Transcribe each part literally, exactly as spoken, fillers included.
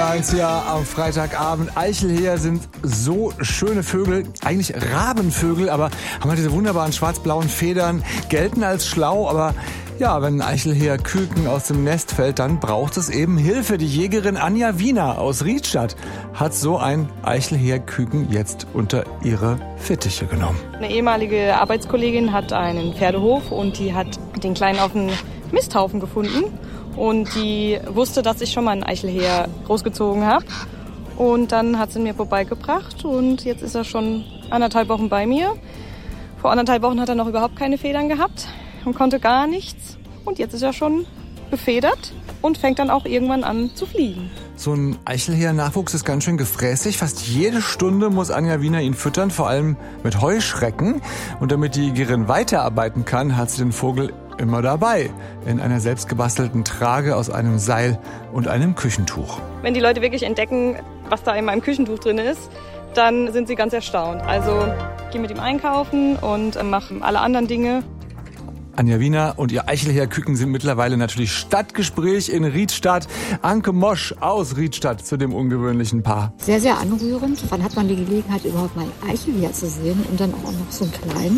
eins hier am Freitagabend. Eichelheer sind so schöne Vögel, eigentlich Rabenvögel, aber haben halt diese wunderbaren schwarz-blauen Federn, gelten als schlau, aber ja, wenn ein Eichelheer-Küken aus dem Nest fällt, dann braucht es eben Hilfe. Die Jägerin Anja Wiener aus Riedstadt hat so ein Eichelheer-Küken jetzt unter ihre Fittiche genommen. Eine ehemalige Arbeitskollegin hat einen Pferdehof und die hat den Kleinen auf dem Misthaufen gefunden. Und die wusste, dass ich schon mal einen Eichelheer großgezogen habe. Und dann hat sie ihn mir vorbeigebracht und jetzt ist er schon anderthalb Wochen bei mir. Vor anderthalb Wochen hat er noch überhaupt keine Federn gehabt und konnte gar nichts. Und jetzt ist er schon befedert und fängt dann auch irgendwann an zu fliegen. So ein Eichelheer-Nachwuchs ist ganz schön gefräßig. Fast jede Stunde muss Anja Wiener ihn füttern, vor allem mit Heuschrecken. Und damit die Jägerin weiterarbeiten kann, hat sie den Vogel immer dabei. In einer selbstgebastelten Trage aus einem Seil und einem Küchentuch. Wenn die Leute wirklich entdecken, was da in meinem Küchentuch drin ist, dann sind sie ganz erstaunt. Also ich gehe mit ihm einkaufen und mache alle anderen Dinge. Anja Wiener und ihr Eichelheer-Küken sind mittlerweile natürlich Stadtgespräch in Riedstadt. Anke Mosch aus Riedstadt zu dem ungewöhnlichen Paar. Sehr, sehr anrührend. Wann hat man die Gelegenheit, überhaupt mal einen Eichelheer zu sehen und dann auch noch so einen kleinen?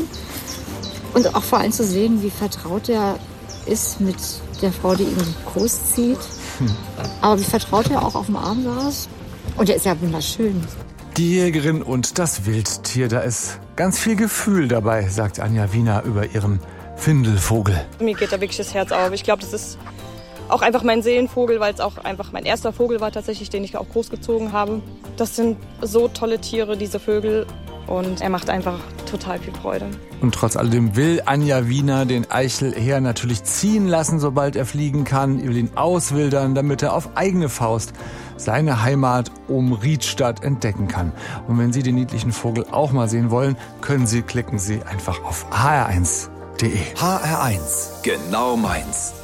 Und auch vor allem zu sehen, wie vertraut er ist mit der Frau, die ihn großzieht. Hm. Aber wie vertraut er auch auf dem Arm saß. Und er ist ja wunderschön. Die Jägerin und das Wildtier, da ist ganz viel Gefühl dabei, sagt Anja Wiener über ihren Findelvogel. Mir geht da wirklich das Herz auf. Ich glaube, das ist auch einfach mein Seelenvogel, weil es auch einfach mein erster Vogel war tatsächlich, den ich auch großgezogen habe. Das sind so tolle Tiere, diese Vögel. Und er macht einfach total viel Freude. Und trotz alledem will Anja Wiener den Eichelheer natürlich ziehen lassen, sobald er fliegen kann. Will ihn auswildern, damit er auf eigene Faust seine Heimat um Riedstadt entdecken kann. Und wenn Sie den niedlichen Vogel auch mal sehen wollen, können Sie, klicken Sie einfach auf h r eins punkt d e. H R eins, genau meins.